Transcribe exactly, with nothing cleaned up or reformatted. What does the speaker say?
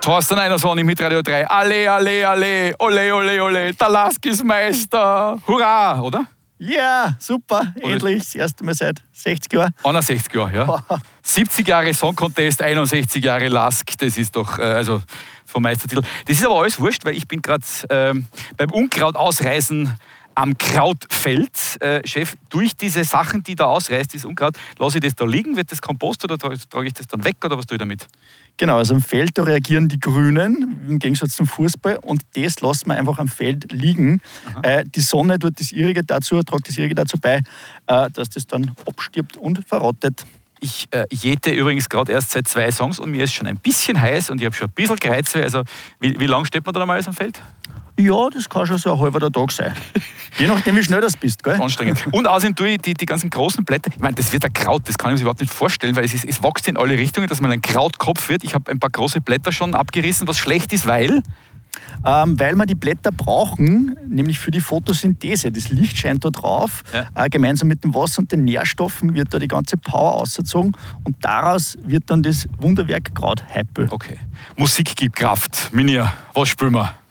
Thorsten Einerson mit Radio drei. Alle, alle, alle, ole, ole, ole, der Lask ist Meister. Hurra, oder? Ja, super, endlich, das erste Mal seit sechzig Jahren. einundsechzig Jahre, ja. siebzig Jahre Song Contest, einundsechzig Jahre Lask, das ist doch, äh, also vom Meistertitel. Das ist aber alles wurscht, weil ich bin gerade ähm, beim Unkraut ausreißen am Krautfeld. Äh, Chef, durch diese Sachen, die da ausreißt, dieses Unkraut, lasse ich das da liegen, wird das Kompost oder trage ich das dann weg oder was tue ich damit? Genau, also am Feld, da reagieren die Grünen im Gegensatz zum Fußball und das lassen wir einfach am Feld liegen. Äh, die Sonne tut das Ihrige dazu, tragt das Ihrige dazu bei, äh, dass das dann abstirbt und verrottet. Ich äh, jäte übrigens gerade erst seit zwei Songs und mir ist schon ein bisschen heiß und ich habe schon ein bisschen Kreuzweh. Also wie, wie lange steht man da normalerweise am Feld? Ja, das kann schon so ein halber Tag sein. Je nachdem, wie schnell das bist, gell? Anstrengend. Und außerdem tue ich die, die ganzen großen Blätter. Ich meine, das wird ein Kraut, das kann ich mir überhaupt nicht vorstellen, weil es, ist, es wächst in alle Richtungen, dass man ein Krautkopf wird. Ich habe ein paar große Blätter schon abgerissen, was schlecht ist, weil... Ähm, weil wir die Blätter brauchen, nämlich für die Photosynthese. Das Licht scheint da drauf. Ja. Äh, gemeinsam mit dem Wasser und den Nährstoffen wird da die ganze Power ausgezogen und daraus wird dann das Wunderwerk Kraut Heipel. Okay. Musik gibt Kraft. Minja, was spielen wir?